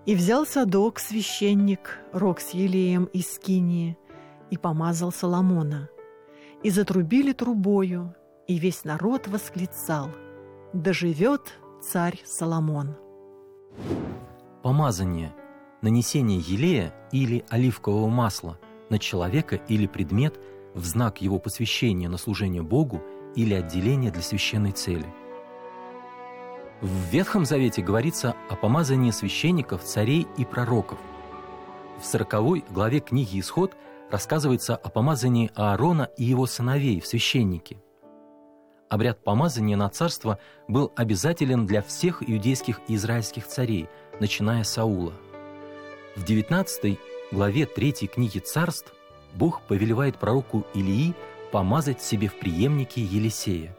И взял Садок, священник, рог с елеем из скинии, и помазал Соломона. И затрубили трубою, и весь народ восклицал: «Да живет царь Соломон!» Помазание – нанесение елея или оливкового масла на человека или предмет в знак его посвящения на служение Богу или отделения для священной цели. В Ветхом Завете говорится о помазании священников, царей и пророков. В 40 главе книги «Исход» рассказывается о помазании Аарона и его сыновей в священники. Обряд помазания на царство был обязателен для всех иудейских и израильских царей, начиная с Саула. В 19 главе 3 книги «Царств» Бог повелевает пророку Илии помазать себе в преемнике Елисея.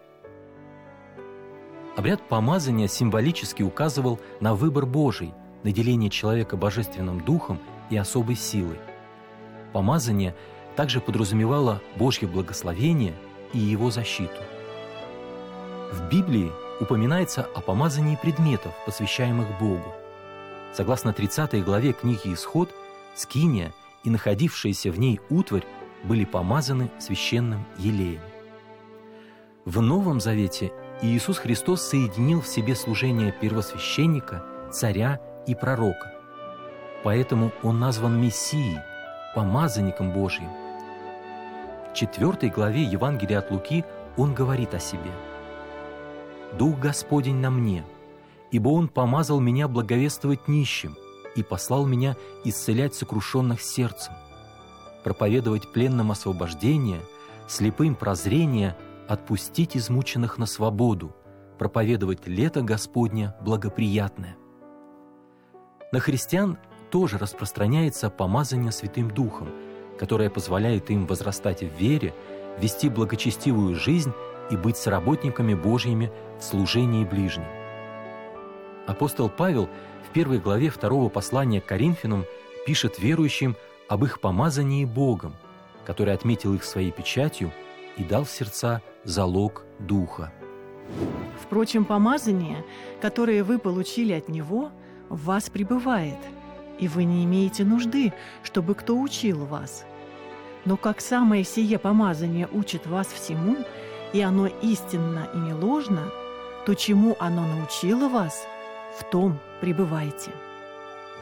Обряд помазания символически указывал на выбор Божий, наделение человека божественным духом и особой силой. Помазание также подразумевало Божье благословение и его защиту. В Библии упоминается о помазании предметов, посвящаемых Богу. Согласно 30 главе книги «Исход», скиния и находившаяся в ней утварь были помазаны священным елеем. В Новом Завете Иисус Христос соединил в себе служение первосвященника, царя и пророка. Поэтому Он назван Мессией, помазанником Божьим. В 4 главе Евангелия от Луки Он говорит о себе: «Дух Господень на мне, ибо Он помазал меня благовествовать нищим и послал меня исцелять сокрушенных сердцем, проповедовать пленным освобождение, слепым прозрение, отпустить измученных на свободу, проповедовать лето Господня благоприятное». На христиан тоже распространяется помазание Святым Духом, которое позволяет им возрастать в вере, вести благочестивую жизнь и быть соработниками Божьими в служении ближним. Апостол Павел в 1 главе 2 послания к Коринфянам пишет верующим об их помазании Богом, который отметил их своей печатью и дал в сердца залог Духа. Впрочем, помазание, которое вы получили от Него, в вас пребывает, и вы не имеете нужды, чтобы кто учил вас. Но как самое сие помазание учит вас всему, и оно истинно и не ложно, то чему оно научило вас, в том пребывайте.